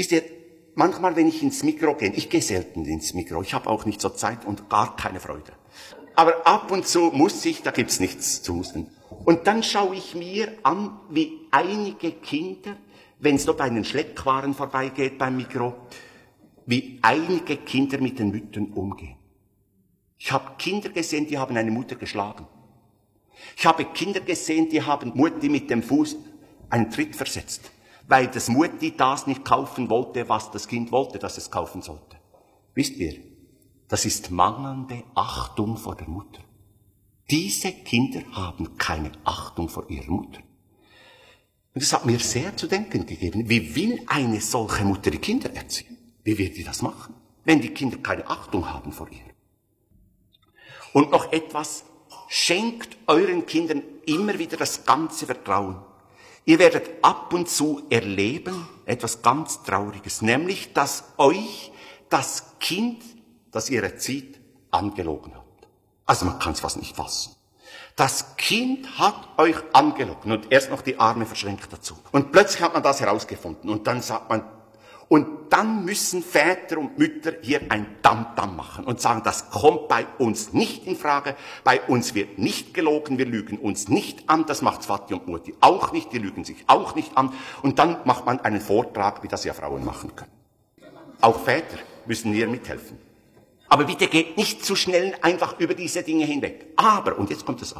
Wisst ihr, manchmal, wenn ich ins Mikro gehe, ich gehe selten ins Mikro, ich habe auch nicht so Zeit und gar keine Freude. Aber ab und zu muss ich, da gibt's nichts zu husten. Und dann schaue ich mir an, wie einige Kinder, wenn es dort bei den Schleckwaren vorbeigeht beim Mikro, wie einige Kinder mit den Müttern umgehen. Ich habe Kinder gesehen, die haben eine Mutter geschlagen. Ich habe Kinder gesehen, die haben Mutti mit dem Fuß einen Tritt versetzt, weil das Mutti das nicht kaufen wollte, was das Kind wollte, dass es kaufen sollte. Wisst ihr, das ist mangelnde Achtung vor der Mutter. Diese Kinder haben keine Achtung vor ihrer Mutter. Und das hat mir sehr zu denken gegeben. Wie will eine solche Mutter die Kinder erziehen? Wie wird die das machen, wenn die Kinder keine Achtung haben vor ihr? Und noch etwas, schenkt euren Kindern immer wieder das ganze Vertrauen. Ihr werdet ab und zu erleben, etwas ganz Trauriges, nämlich, dass euch das Kind, das ihr erzieht, angelogen hat. Also man kann es fast nicht fassen. Das Kind hat euch angelogen und erst noch die Arme verschränkt dazu. Und plötzlich hat man das herausgefunden und dann sagt man, und dann müssen Väter und Mütter hier ein Tamtam machen und sagen, das kommt bei uns nicht in Frage, bei uns wird nicht gelogen, wir lügen uns nicht an, das macht Vati und Mutti auch nicht, die lügen sich auch nicht an. Und dann macht man einen Vortrag, wie das ja Frauen machen können. Auch Väter müssen hier mithelfen. Aber bitte geht nicht zu schnell einfach über diese Dinge hinweg. Aber, und jetzt kommt das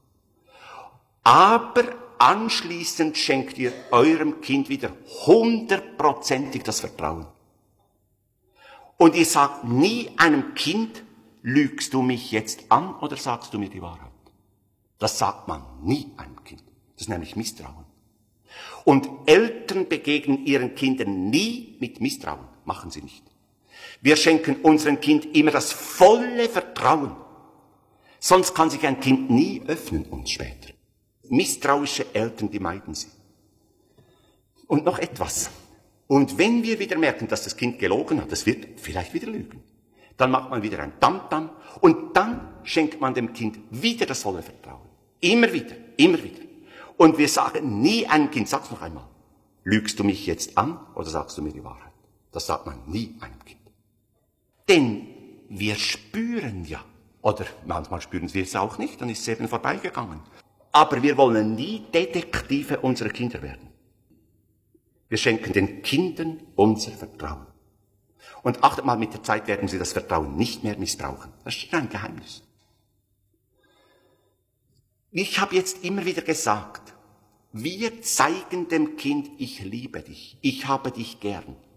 Aber anschließend schenkt ihr eurem Kind wieder 100%ig das Vertrauen. Und ihr sagt nie einem Kind, lügst du mich jetzt an oder sagst du mir die Wahrheit? Das sagt man nie einem Kind. Das ist nämlich Misstrauen. Und Eltern begegnen ihren Kindern nie mit Misstrauen. Machen sie nicht. Wir schenken unserem Kind immer das volle Vertrauen. Sonst kann sich ein Kind nie öffnen uns später. Misstrauische Eltern, die meiden sie. Und noch etwas. Und wenn wir wieder merken, dass das Kind gelogen hat, das wird vielleicht wieder lügen, dann macht man wieder ein Tamtam und dann schenkt man dem Kind wieder das volle Vertrauen. Immer wieder, immer wieder. Und wir sagen nie einem Kind, sag's noch einmal, lügst du mich jetzt an oder sagst du mir die Wahrheit? Das sagt man nie einem Kind. Denn wir spüren ja, oder manchmal spüren wir es auch nicht, dann ist es eben vorbeigegangen. Aber wir wollen nie Detektive unserer Kinder werden. Wir schenken den Kindern unser Vertrauen. Und achtet mal, mit der Zeit werden sie das Vertrauen nicht mehr missbrauchen. Das ist ein Geheimnis. Ich habe jetzt immer wieder gesagt, wir zeigen dem Kind, ich liebe dich, ich habe dich gern.